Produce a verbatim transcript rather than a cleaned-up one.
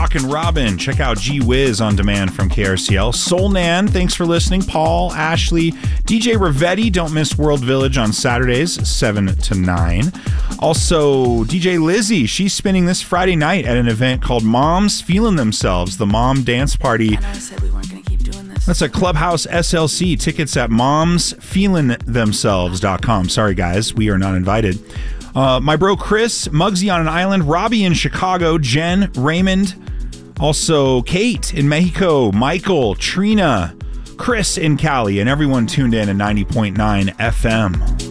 Rockin' Robin. Check out G Wiz on demand from K R C L. Soul Nan, thanks for listening. Paul, Ashley, D J Ravetti, don't miss World Village on Saturdays, seven to nine. Also, D J Lizzie, she's spinning this Friday night at an event called Moms Feeling Themselves, the Mom Dance Party. I know I said we weren't going to keep doing this. That's a Clubhouse S L C. Tickets at moms feeling themselves dot com. Sorry, guys, we are not invited. Uh, my bro Chris, Muggsy on an island, Robbie in Chicago, Jen, Raymond, also Kate in Mexico, Michael, Trina, Chris in Cali, and everyone tuned in at ninety point nine F M.